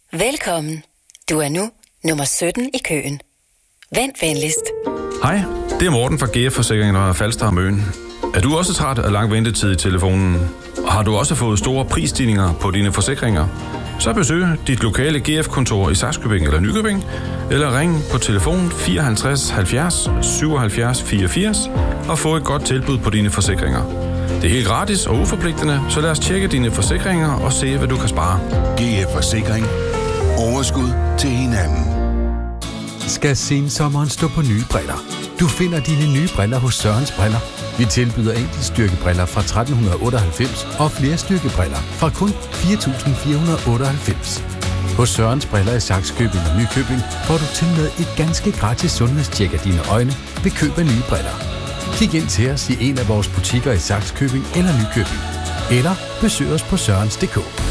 Velkommen. Du er nu nummer 17 i køen. Vent venligst. Hej, det er Morten fra GF Forsikring og Falster og Møn. Er du også træt af lang ventetid i telefonen? Og har du også fået store prisstigninger på dine forsikringer? Så besøg dit lokale GF-kontor i Sakskøbing eller Nykøbing, eller ring på telefon 54 70 77 84 og få et godt tilbud på dine forsikringer. Det er helt gratis og uforpligtende, så lad os tjekke dine forsikringer og se, hvad du kan spare. GF Forsikring. Overskud til hinanden. Skal sensommeren stå på nye briller? Du finder dine nye briller hos Sørens Briller. Vi tilbyder enkeltstyrkebriller fra 1398 og flere styrkebriller fra kun 4.498. Hos Sørens Briller i Sakskøbing og Nykøbing får du til med et ganske gratis sundhedstjek af dine øjne ved køb af nye briller. Kig ind til os i en af vores butikker i Sakskøbing eller Nykøbing. Eller besøg os på sørens.dk.